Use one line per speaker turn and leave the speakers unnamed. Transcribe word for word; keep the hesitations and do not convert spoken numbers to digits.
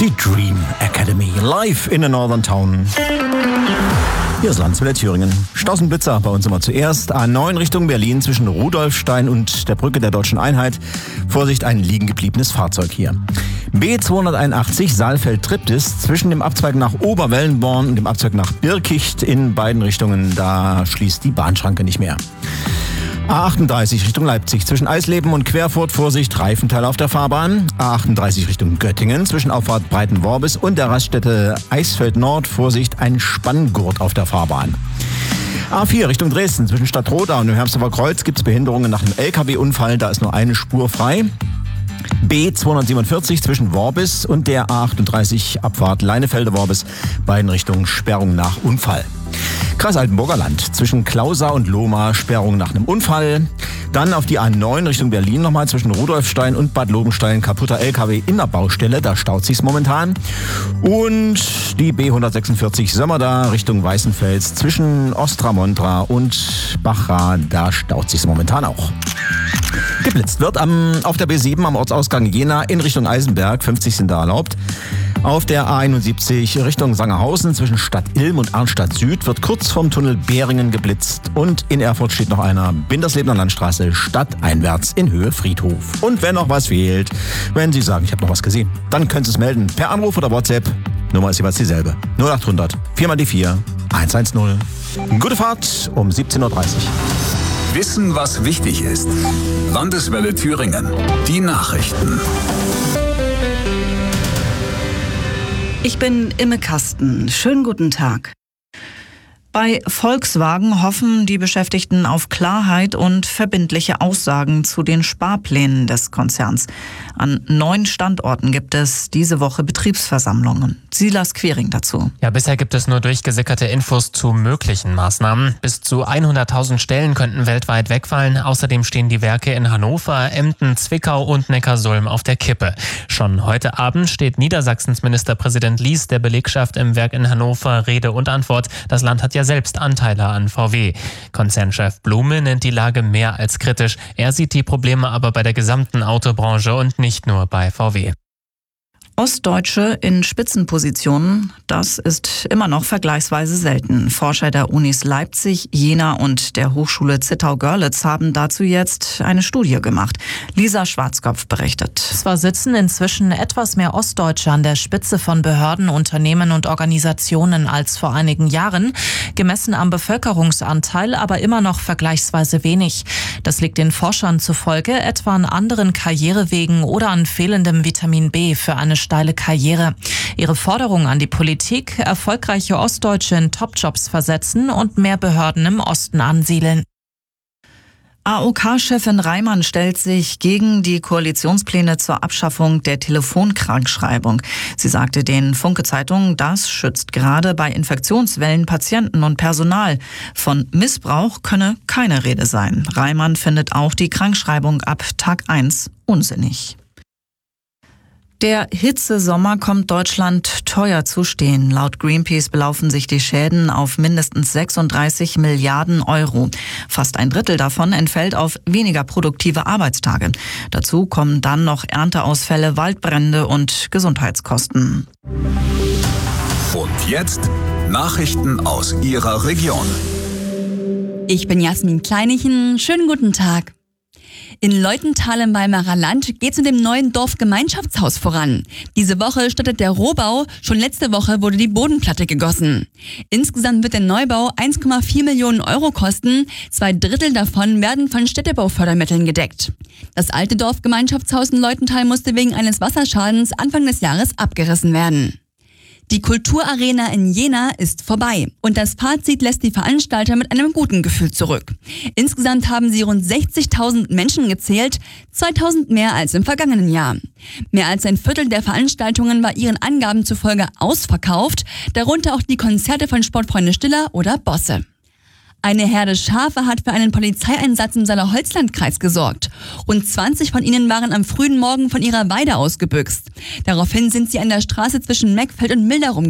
Die Dream Academy, live in a Northern Town. Hier ist Landswelle Thüringen. Stausenblitzer bei uns immer zuerst. A neun Richtung Berlin zwischen Rudolfstein und der Brücke der Deutschen Einheit. Vorsicht, ein liegen gebliebenes Fahrzeug hier. B zweihunderteinundachtzig Saalfeld-Triptis zwischen dem Abzweig nach Oberwellenborn und dem Abzweig nach Birkicht in beiden Richtungen. Da schließt die Bahnschranke nicht mehr. A achtunddreißig Richtung Leipzig zwischen Eisleben und Querfurt, Vorsicht, Reifenteile auf der Fahrbahn. A achtunddreißig Richtung Göttingen zwischen Auffahrt Breitenworbis und der Raststätte Eisfeld Nord, Vorsicht, ein Spanngurt auf der Fahrbahn. A vier Richtung Dresden zwischen Stadtroda und dem Hermsdorfer Kreuz gibt es Behinderungen nach einem L K W-Unfall, da ist nur eine Spur frei. B zweihundertsiebenundvierzig zwischen Worbis und der A achtunddreißig Abfahrt Leinefelde-Worbis, beiden Richtungen Sperrung nach Unfall. Kreis Altenburger Land zwischen Klausa und Lohmar, Sperrung nach einem Unfall. Dann auf die A neun Richtung Berlin nochmal zwischen Rudolfstein und Bad Lobenstein, kaputter L K W in der Baustelle, da staut sich's momentan. Und die B hundertsechsundvierzig Sömmerda Richtung Weißenfels zwischen Ostramontra und Bachra, da staut sich's momentan auch. Geblitzt wird am, auf der B sieben am Ortsausgang Jena in Richtung Eisenberg, fünfzig sind da erlaubt. Auf der A einundsiebzig Richtung Sangerhausen zwischen Stadt Ilm und Arnstadt Süd wird kurz vorm Tunnel Beringen geblitzt. Und in Erfurt steht noch einer, Binderslebener Landstraße, stadteinwärts in Höhe Friedhof. Und wenn noch was fehlt, wenn Sie sagen, ich habe noch was gesehen, dann können Sie es melden per Anruf oder WhatsApp. Nummer ist jeweils dieselbe. null achthundert vier mal die vier hundertzehn. Gute Fahrt um siebzehn Uhr dreißig.
Wissen, was wichtig ist. Landeswelle Thüringen. Die Nachrichten.
Ich bin Imme Kasten. Schönen guten Tag. Bei Volkswagen hoffen die Beschäftigten auf Klarheit und verbindliche Aussagen zu den Sparplänen des Konzerns. An neun Standorten gibt es diese Woche Betriebsversammlungen. Silas Quering dazu.
Ja, bisher gibt es nur durchgesickerte Infos zu möglichen Maßnahmen. Bis zu hunderttausend Stellen könnten weltweit wegfallen. Außerdem stehen die Werke in Hannover, Emden, Zwickau und Neckarsulm auf der Kippe. Schon heute Abend steht Niedersachsens Ministerpräsident Lies der Belegschaft im Werk in Hannover Rede und Antwort. Das Land hat ja selbst Anteile an V W. Konzernchef Blume nennt die Lage mehr als kritisch. Er sieht die Probleme aber bei der gesamten Autobranche und nicht nur bei V W.
Ostdeutsche in Spitzenpositionen, das ist immer noch vergleichsweise selten. Forscher der Unis Leipzig, Jena und der Hochschule Zittau-Görlitz haben dazu jetzt eine Studie gemacht. Lisa Schwarzkopf berichtet.
Zwar sitzen inzwischen etwas mehr Ostdeutsche an der Spitze von Behörden, Unternehmen und Organisationen als vor einigen Jahren, gemessen am Bevölkerungsanteil aber immer noch vergleichsweise wenig. Das liegt den Forschern zufolge etwa an anderen Karrierewegen oder an fehlendem Vitamin B für eine steile Karriere. Ihre Forderung an die Politik: erfolgreiche Ostdeutsche in Topjobs versetzen und mehr Behörden im Osten ansiedeln.
A O K-Chefin Reimann stellt sich gegen die Koalitionspläne zur Abschaffung der Telefonkrankschreibung. Sie sagte den Funke-Zeitungen, das schützt gerade bei Infektionswellen Patienten und Personal. Von Missbrauch könne keine Rede sein. Reimann findet auch die Krankschreibung ab Tag eins unsinnig. Der Hitzesommer kommt Deutschland teuer zu stehen. Laut Greenpeace belaufen sich die Schäden auf mindestens sechsunddreißig Milliarden Euro. Fast ein Drittel davon entfällt auf weniger produktive Arbeitstage. Dazu kommen dann noch Ernteausfälle, Waldbrände und Gesundheitskosten.
Und jetzt Nachrichten aus Ihrer Region.
Ich bin Jasmin Kleinichen. Schönen guten Tag. In Leutenthal im Weimarer Land geht es mit dem neuen Dorfgemeinschaftshaus voran. Diese Woche startet der Rohbau, schon letzte Woche wurde die Bodenplatte gegossen. Insgesamt wird der Neubau eins Komma vier Millionen Euro kosten, zwei Drittel davon werden von Städtebaufördermitteln gedeckt. Das alte Dorfgemeinschaftshaus in Leutenthal musste wegen eines Wasserschadens Anfang des Jahres abgerissen werden. Die Kulturarena in Jena ist vorbei und das Fazit lässt die Veranstalter mit einem guten Gefühl zurück. Insgesamt haben sie rund sechzigtausend Menschen gezählt, zweitausend mehr als im vergangenen Jahr. Mehr als ein Viertel der Veranstaltungen war ihren Angaben zufolge ausverkauft, darunter auch die Konzerte von Sportfreunde Stiller oder Bosse. Eine Herde Schafe hat für einen Polizeieinsatz im Saale-Holzland-Kreis gesorgt. Rund zwanzig von ihnen waren am frühen Morgen von ihrer Weide ausgebüxt. Daraufhin sind sie an der Straße zwischen Meckfeld und Milderum